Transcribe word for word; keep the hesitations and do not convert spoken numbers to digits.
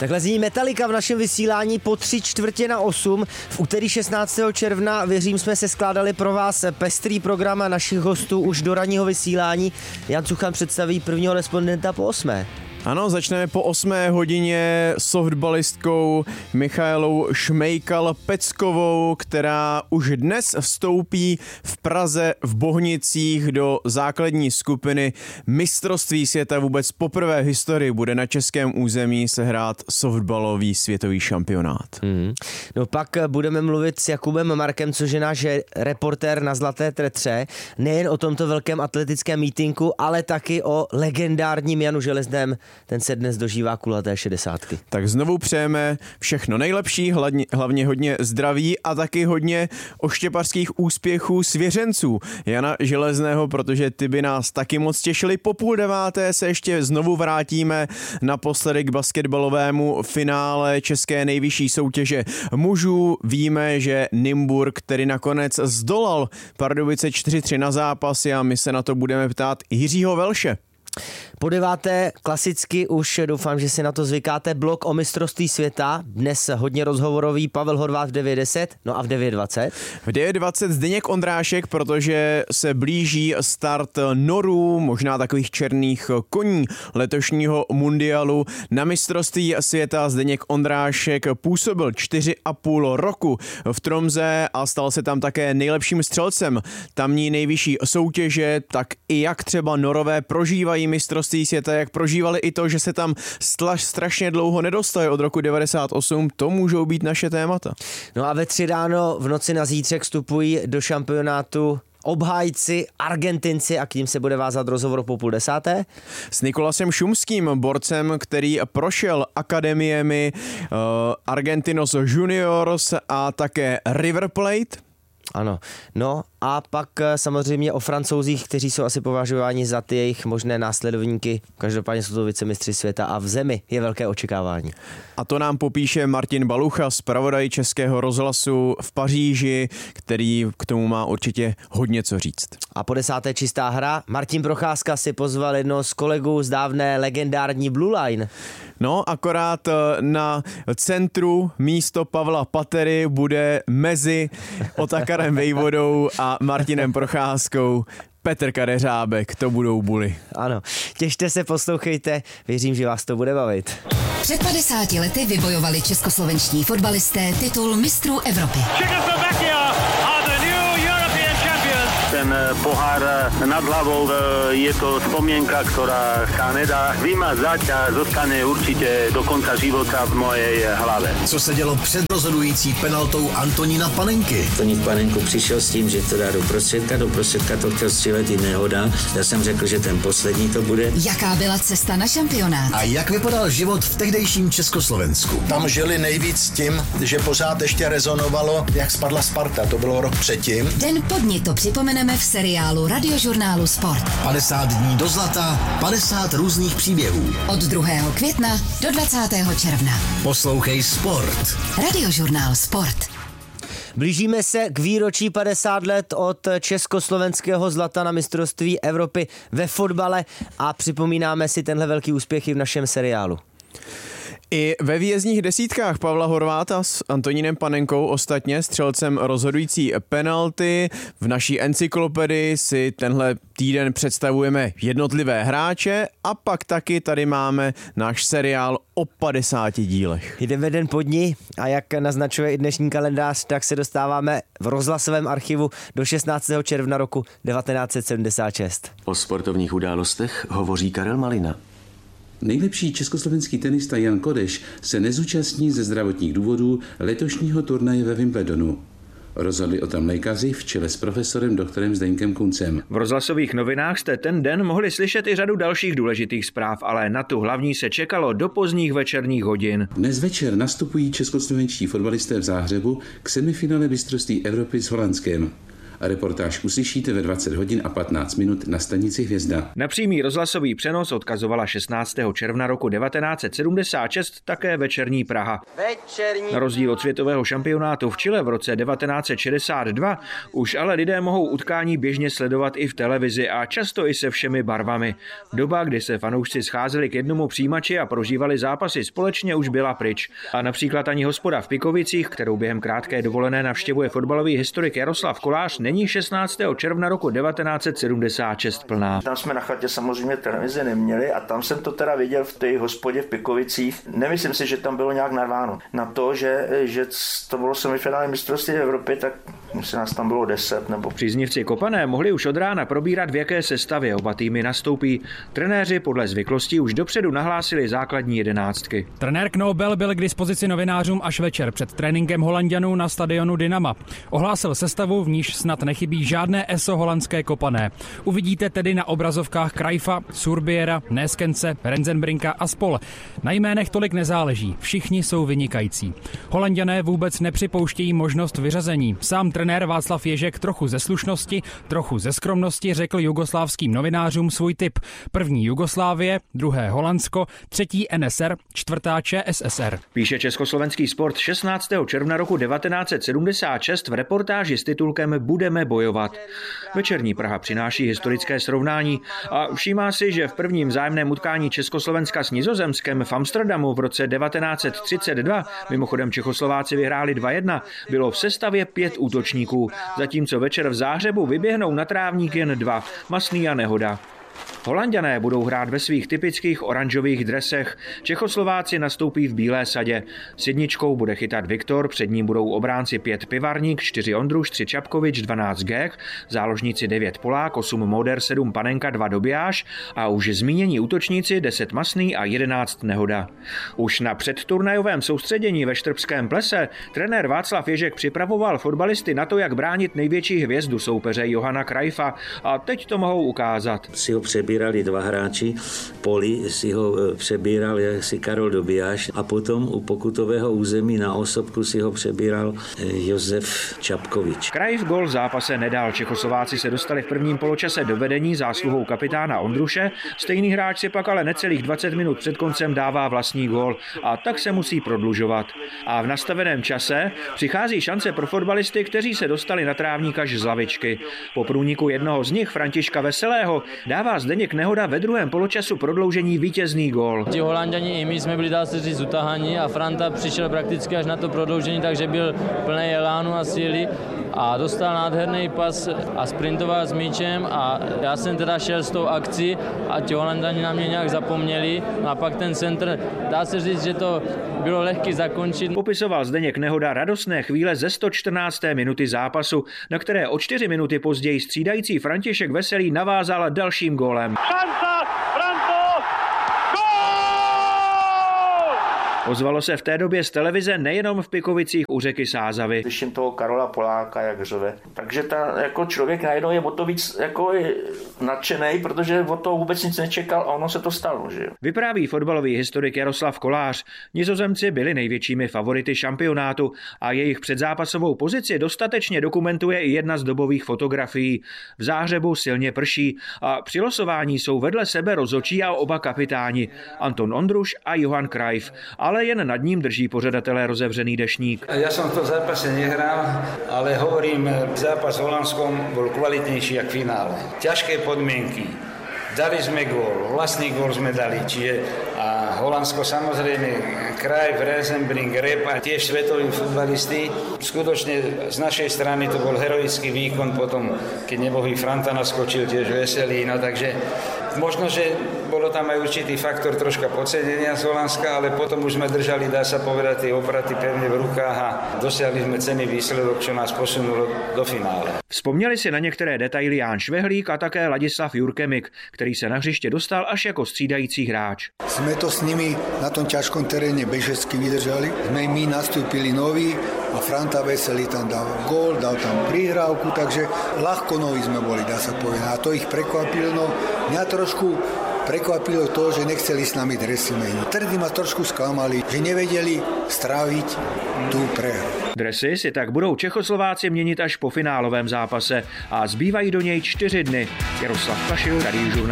Takhle zní Metallica v našem vysílání po tři čtvrtě na osm. V úterý šestnáctého června, věřím, jsme se skládali pro vás pestrý program našich hostů už do ranního vysílání. Jan Cuchan představí prvního respondenta po osmé. Ano, začneme po osmé hodině softballistkou Michaelou Šmejkal-Peckovou, která už dnes vstoupí v Praze v Bohnicích do základní skupiny mistrovství světa. Vůbec poprvé v historii bude na českém území se hrát softballový světový šampionát. Hmm. No pak budeme mluvit s Jakubem Markem, což je náš reportér na Zlaté tretře, nejen o tomto velkém atletickém mítinku, ale taky o legendárním Janu Železném. Ten se dnes dožívá kulaté šedesátky. Tak znovu přejeme všechno nejlepší, hlavně, hlavně hodně zdraví a taky hodně oštěpařských úspěchů svěřenců Jana Železného, protože ty by nás taky moc těšili. Po půl deváté se ještě znovu vrátíme naposledy k basketbalovému finále české nejvyšší soutěže mužů. Víme, že Nymburk tedy nakonec zdolal Pardubice čtyři tři na zápasy a my se na to budeme ptát Jiřího Velše. Po deváté klasicky už doufám, že si na to zvykáte, blok o mistrovství světa. Dnes hodně rozhovorový Pavel Horváth v devět deset, no a v devět dvacet. V devět dvacet Zdeněk Ondrášek, protože se blíží start norů, možná takových černých koní letošního mundialu. Na mistrovství světa Zdeněk Ondrášek působil čtyři a půl roku v Tromze a stal se tam také nejlepším střelcem tamní nejvyšší soutěže. Tak i jak třeba norové prožívají mistrovství světa, jak prožívali i to, že se tam strašně dlouho nedostali od roku devadesát osm, to můžou být naše témata. No a ve tři ráno v noci na zítřek vstupují do šampionátu obhájci Argentinci a k ním se bude vázat rozhovor po půl desáté. S Nikolasem Šumským, borcem, který prošel akademiemi uh, Argentinos Juniors a také River Plate. Ano, no a pak samozřejmě o Francouzích, kteří jsou asi považováni za ty jejich možné následovníky. Každopádně jsou to vicemistři světa a v zemi je velké očekávání. A to nám popíše Martin Balucha, zpravodaj Českého rozhlasu v Paříži, který k tomu má určitě hodně co říct. A po desáté čistá hra. Martin Procházka si pozval jednoho z kolegů z dávné legendární Blue Line. No, akorát na centru místo Pavla Patery bude mezi Otakarem Vejvodou a Martinem Procházkou Petr Kadeřábek, to budou buly. Ano, těšte se, poslouchejte, věřím, že vás to bude bavit. Před padesáti lety vybojovali českoslovenští fotbalisté titul mistrů Evropy. Ten pohár nad hlavou je to spomienka, ktorá sa nedá vymazať a zostane určite do konca života v mojej hlave. Co se dělo před rozhodující penaltou Antonína Panenky? Antonín Panenku přišel s tím, že to dá do prostředka, do prostředka to chtěl střílet i nehoda. Já jsem řekl, že ten poslední to bude. Jaká byla cesta na šampionát? A jak vypadal život v tehdejším Československu? Tam žili nejvíc tím, že pořád ještě rezonovalo, jak spadla Sparta, to bylo rok předtím. Den po dni to připomeneme v seriálu Radiožurnálu Sport. padesát dní do zlata, padesát různých příběhů. Od druhého května do dvacátého června. Poslouchej Sport. Radiožurnál Sport. Blížíme se k výročí padesát let od československého zlata na mistrovství Evropy ve fotbale a připomínáme si tenhle velký úspěch i v našem seriálu. I ve výjezdních desítkách Pavla Horváta s Antonínem Panenkou, ostatně střelcem rozhodující penalty. V naší encyklopedii si tenhle týden představujeme jednotlivé hráče a pak taky tady máme náš seriál o padesáti dílech. Jdeme den po dni a jak naznačuje i dnešní kalendář, tak se dostáváme v rozhlasovém archivu do šestnáctého června roku devatenáct set sedmdesát šest. O sportovních událostech hovoří Karel Malina. Nejlepší československý tenista Jan Kodeš se nezúčastní ze zdravotních důvodů letošního turnaje ve Wimbledonu. Rozhodli o tom lékaři v čele s profesorem doktorem Zdeňkem Kuncem. V rozhlasových novinách jste ten den mohli slyšet i řadu dalších důležitých zpráv, ale na tu hlavní se čekalo do pozdních večerních hodin. Dnes večer nastupují českoslovenští fotbalisté v Záhřebu k semifinále mistrovství Evropy s Holandskem. Reportáž uslyšíte ve dvacet hodin a patnáct minut na stanici Hvězda. Na přímý rozhlasový přenos odkazovala šestnáctého června roku devatenáct set sedmdesát šest také večerní Praha. Večerní. Na rozdíl od světového šampionátu v Chile v roce devatenáct set šedesát dva už ale lidé mohou utkání běžně sledovat i v televizi a často i se všemi barvami. Doba, kdy se fanoušci scházeli k jednomu přijímači a prožívali zápasy společně, už byla pryč. A například ani hospoda v Pikovicích, kterou během krátké dovolené navštěvuje fotbalový historik Jaroslav Kolář, není šestnáctého června roku devatenáct set sedmdesát šest plná. Tam jsme na chatě samozřejmě televizi neměli a tam jsem to teda viděl v té hospodě v Pikovicích. Nemyslím si, že tam bylo nějak narváno. Na to, že, že to bylo semifinále mistrovství Evropy, tak myslím, nás tam bylo deset nebo... Příznivci Kopané mohli už od rána probírat, v jaké sestavě oba týmy nastoupí. Trenéři podle zvyklostí už dopředu nahlásili základní jedenáctky. Trenér Knobel byl k dispozici novinářům až večer před tréninkem Holanďanů na stadionu Dynama. Ohlásil sestavu, v níž snad nechybí žádné eso holandské Kopané. Uvidíte tedy na obrazovkách Cruyffa, Surbiera, Neskence, Renzenbrinka a spol. Na jménech tolik nezáleží, všichni jsou vynikající. Holanďané vůbec nepřipouštějí možnost vyřazení. Sám trenér Václav Ježek trochu ze slušnosti, trochu ze skromnosti řekl jugoslávským novinářům svůj tip. První Jugoslávie, druhé Holandsko, třetí N S R, čtvrtá Č S S R. Píše Československý sport šestnáctého června roku devatenáct set sedmdesát šest v reportáži s titulkem Budeme bojovat. Večerní Praha přináší historické srovnání a všímá si, že v prvním vzájemném utkání Československa s Nizozemskem v Amsterdamu v roce devatenáct set třicet dva, mimochodem Čechoslováci vyhráli dva jedna, bylo v sestavě pět útočníků, zatímco večer v Záhřebu vyběhnou na trávník jen dva, Masný a Nehoda. Holanďané budou hrát ve svých typických oranžových dresech, Čechoslováci nastoupí v bílé sadě. S jedničkou bude chytat Viktor, před ním budou obránci pět Pivarník, čtyři Ondruš, tři Čapkovič, dvanáct Gech, záložníci devět Polák, osm Moder, sedm Panenka, dva Dobijáš a už zmínění útočníci deset Masný a jedenáct Nehoda. Už na předturnajovém soustředění ve Štrbském plese trenér Václav Ježek připravoval fotbalisty na to, jak bránit největší hvězdu soupeře Johana Cruyffa a teď to mohou ukázat. Si ho přebírali dva hráči, Poli si ho přebíral si Karol Dobijáš a potom u pokutového území na osobku si ho přebíral Josef Čapkovič. Cruyff gól v zápase nedal, Čechoslováci se dostali v prvním poločase do vedení zásluhou kapitána Ondruše, stejný hráč si pak ale necelých dvacet minut před koncem dává vlastní gól a tak se musí prodlužovat. A v nastaveném čase přichází šance pro fotbalisty, kteří se dostali na trávník až z lavičky. Po průniku jednoho z nich, Františka Veselého, dává Zdeněk Nehoda ve druhém poločasu prodloužení vítězný gól. Ti Holanďani i my jsme byli, dá se říct, utahaní a Franta přišel prakticky až na to prodloužení, takže byl plný elánu a síly a dostal nádherný pas a sprintoval s míčem a já jsem teda šel s tou akcí a ti Holanďani na mě nějak zapomněli a pak ten centr, dá se říct, že to bylo lehký zakončit. Popisoval Zdeněk Nehoda radostné chvíle ze sto čtrnácté minuty zápasu, na které o čtyři minuty později střídající František Veselý navázal dalším gólem. Šance, Franto, Ozvalo se v té době z televize nejenom v Pikovicích u řeky Sázavy. Slyším toho Karola Poláka, jak řve. Takže ta, jako člověk najednou je o to víc jako nadšenej, protože o to vůbec nic nečekal a ono se to stalo. Že? Vypráví fotbalový historik Jaroslav Kolář. Nizozemci byli největšími favority šampionátu a jejich předzápasovou pozici dostatečně dokumentuje i jedna z dobových fotografií. V Záhřebu silně prší a při losování jsou vedle sebe rozhodčí a oba kapitáni Anton Ondruš a Johan Cruyff, ale jen nad ním drží pořadatelé rozevřený deštník. Ja som v tom zápase nehral, ale hovorím, zápas v Holandskom bol kvalitnejší jak v finále. Ťažké podmienky. Dali sme gól, vlastný gól sme dali, čiže a Holandsko samozrejme, Cruyff, Renzenbrink, Rep a tiež svetoví futbalisti. Skutočne z našej strany to bol heroický výkon, potom keď nebohý Franta naskočil tiež Veselý, no takže možno, že bolo tam aj určitý faktor troška podcenenia z Holandska, ale potom už sme držali, dá sa povedať, tie opraty pevne v rukách a dosiahli sme cenný výsledok, čo nás posunulo do finále. Vzpomněli si na některé detaily Ján Švehlík a také Ladislav Jurkemik, který se na hřiště dostal až jako střídající hráč. Sme to s nimi na tom ťažkom teréne bežecky vydržali. Sme my nastúpili noví a Franta Veselý tam dal gól, dal tam prihrávku, takže ľahko noví sme boli, dá sa povedať. A to ich prekvapilo. No, mňa trošku prekvapilo to, že nechceli s nami dresy meniť. Trdy ma trošku sklamali, že nevedeli stráviť tú prehru. Dresy si tak budou Čechoslováci měnit až po finálovém zápase a zbývají do něj čtyři dny. Jaroslav Kašil, Radio Žurnál.